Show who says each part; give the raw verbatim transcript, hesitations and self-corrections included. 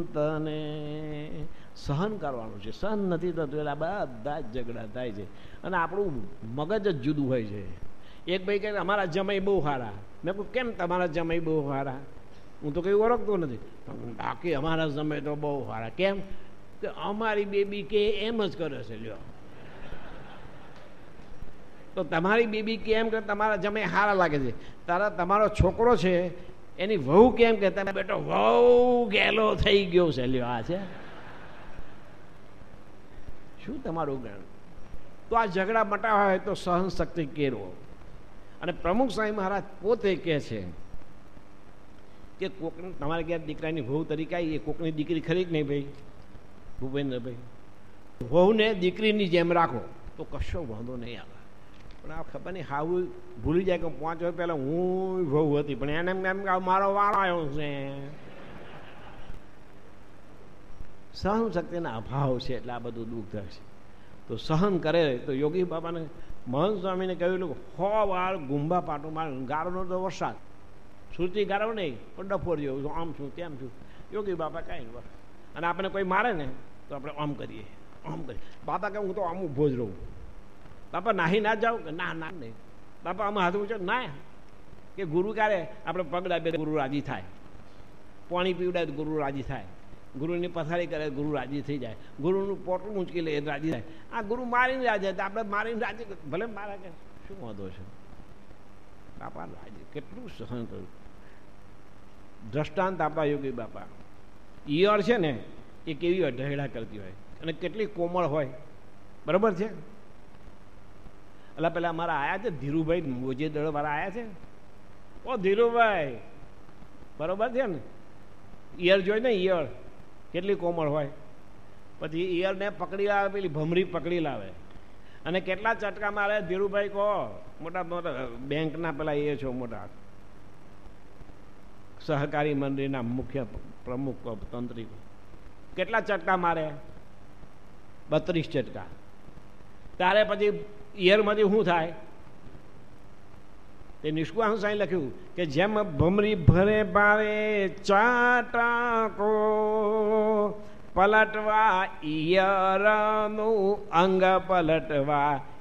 Speaker 1: તને સહન કરવાનું છે. સહન નથી થતું એટલે બધા જ ઝઘડા થાય છે અને આપણું મગજ જ જુદું હોય છે. એક ભાઈ કહે અમારા જમાઈ બહુ સારા. મેં કહું કેમ તમારા જમાઈ બહુ સારા? હું તો કંઈ ઓળખતો નથી. બાકી અમારા જમાઈ તો બહુ સારા. કેમ કે અમારી બેબી કે એમ જ કરે છે. લ્યો, તો તમારી બેબી કેમ કે તમારા જમાઈ સારા લાગે છે, તારા તમારો છોકરો છે એની વહુ કેમ કે તમે બેટો વહુ ગેલો થઈ ગયો છે. લ્યો, આ છે શું તમારું જ્ઞાન? તો આ ઝઘડા મટાવા હોય તો સહન શક્તિ કેળવો. અને પ્રમુખ સ્વામી મહારાજ પોતે કહે છે કે કોક તમારે ક્યાં દીકરાની વહુ તરીકે આવી, એ કોકની દીકરી ખરી કે નહીં ભાઈ ભૂપેન્દ્રભાઈ? વહુને દીકરીની જેમ રાખો તો કશો વાંધો નહીં આવે. પણ આ ખબર નહીં હાવું ભૂલી જાય કે પાંચ વર્ષ પહેલાં હું વહુ હતી, પણ એને એમ કે મારો વારો આવ્યો છે. સહન શક્તિના અભાવ છે એટલે આ બધું દુઃખ થાય છે. તો સહન કરે તો યોગી બાબાને મહંત સ્વામીને કહ્યું હો વાર ગુંબા પાટું માર ગારોનો તો વરસાદ સુરતી ગારો નહીં પણ ડફોર જેવું આમ છું તેમ છું. યોગી બાબા કાંઈ નહીં. અને આપણે કોઈ મારે ને તો આપણે આમ કરીએ આમ કરીએ. બાબા કે હું તો આમ ઊભો જ રહું. બાપા નાહી ના જાઓ કે ના ના નહીં. બાપા આમાં હાથ ઊંચો ના કે ગુરુ ક્યારે આપણે પગ ડાબે ગુરુ રાજી થાય, પાણી પીવડાય તો ગુરુ રાજી થાય, ગુરુની પથારી કરે ગુરુ રાજી થઈ જાય, ગુરુનું પોટલું ઊંચકી લે રાજી થાય. આ ગુરુ મારીને રાજી થાય, આપણે મારીને રાજી ભલે મારા કે શું વાંધો છે? બાપા રાજી કેટલું સહન કર્યું. દ્રષ્ટાંત આપણા યોગી બાપા ઈયળ છે ને એ કેવી હોય ઢહેડા કરતી હોય અને કેટલી કોમળ હોય. બરાબર છે? એટલે પેલા અમારા આવ્યા છે ધીરુભાઈ મોજે દળવાળા આવ્યા છે. ઓ ધીરુભાઈ બરોબર છે ને? ઈયળ જોઈ ને ઈયળ કેટલી કોમળ હોય. પછી ઈયળને પકડી લાવે, પેલી ભમરી પકડી લાવે અને કેટલા ચટકા મારે ધીરુભાઈ કહો. મોટા મોટા બેંકના પેલા એ છો મોટા સહકારી મંડળીના મુખ્ય પ્રમુખ તંત્રી, કેટલા ચટકા મારે? બત્રીસ ચટકા. તારે પછી ઈયળમાંથી શું થાય? તે નિષ્કુઆ સાંઈ લખ્યું કે જેમ ભમરી ભરે ભાવે ચાટાકો પલટવા ઈયળનું અંગ પલટવા